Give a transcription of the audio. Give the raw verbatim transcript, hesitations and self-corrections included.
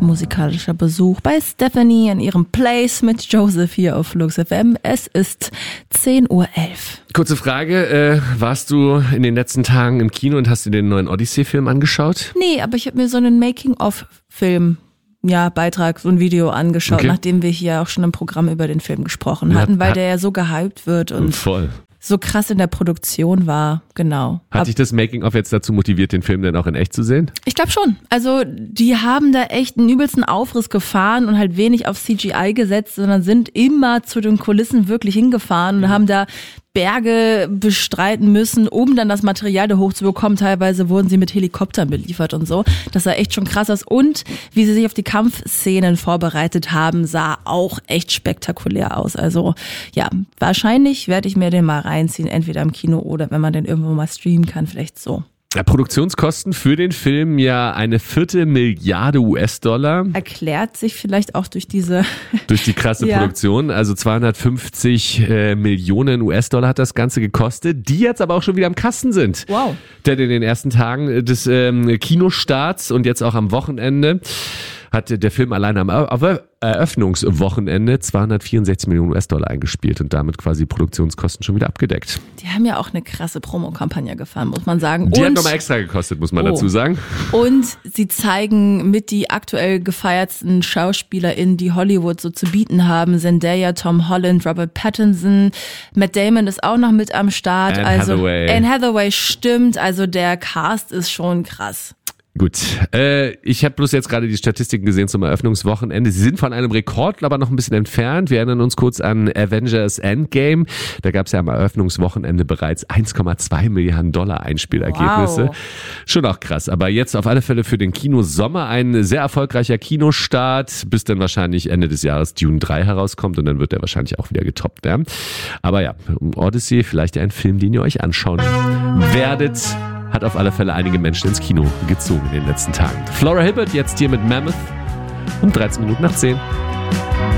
musikalischer Besuch bei Stephanie in ihrem Place mit Joseph hier auf Flux F M. Es ist zehn Uhr elf. Kurze Frage, äh, warst du in den letzten Tagen im Kino und hast dir den neuen Odyssey-Film angeschaut? Nee, aber ich habe mir so einen Making-of-Film, ja, Beitrag, so ein Video angeschaut, okay. Nachdem wir hier auch schon im Programm über den Film gesprochen ja, hatten, weil hat, der ja so gehypt wird und voll. so krass in der Produktion war, genau. Hat dich das Making-of jetzt dazu motiviert, den Film dann auch in echt zu sehen? Ich glaube schon. Also die haben da echt einen übelsten Aufriss gefahren und halt wenig auf C G I gesetzt, sondern sind immer zu den Kulissen wirklich hingefahren und haben da Berge bestreiten müssen, um dann das Material da hochzubekommen. Teilweise wurden sie mit Helikoptern beliefert und so. Das sah echt schon krass aus. Und wie sie sich auf die Kampfszenen vorbereitet haben, sah auch echt spektakulär aus. Also ja, wahrscheinlich werde ich mir den mal reinziehen, entweder im Kino oder wenn man den irgendwo mal streamen kann, vielleicht so. Ja, Produktionskosten für den Film ja eine Viertelmilliarde U S-Dollar. Erklärt sich vielleicht auch durch diese... Durch die krasse ja. Produktion. Also zweihundertfünfzig äh, Millionen U S-Dollar hat das Ganze gekostet, die jetzt aber auch schon wieder am Kasten sind. Wow. Denn in den ersten Tagen des ähm, Kinostarts und jetzt auch am Wochenende hat der Film allein am Eröffnungswochenende zweihundertvierundsechzig Millionen U S-Dollar eingespielt und damit quasi Produktionskosten schon wieder abgedeckt. Die haben ja auch eine krasse Promokampagne gefahren, muss man sagen. Die und, hat nochmal extra gekostet, muss man oh. dazu sagen. Und sie zeigen mit die aktuell gefeiertsten SchauspielerInnen, die Hollywood so zu bieten haben. Zendaya, Tom Holland, Robert Pattinson, Matt Damon ist auch noch mit am Start. Anne also, Hathaway. Anne Hathaway stimmt, also der Cast ist schon krass. Gut, äh, ich habe bloß jetzt gerade die Statistiken gesehen zum Eröffnungswochenende. Sie sind von einem Rekord aber noch ein bisschen entfernt. Wir erinnern uns kurz an Avengers Endgame. Da gab es ja am Eröffnungswochenende bereits eins Komma zwei Milliarden Dollar Einspielergebnisse. Wow. Schon auch krass. Aber jetzt auf alle Fälle für den Kinosommer ein sehr erfolgreicher Kinostart, bis dann wahrscheinlich Ende des Jahres Dune drei herauskommt und dann wird er wahrscheinlich auch wieder getoppt. Ja? Aber ja, Odyssey, vielleicht ein Film, den ihr euch anschauen werdet. Hat auf alle Fälle einige Menschen ins Kino gezogen in den letzten Tagen. Flora Hibbert jetzt hier mit Mammoth um dreizehn Minuten nach zehn.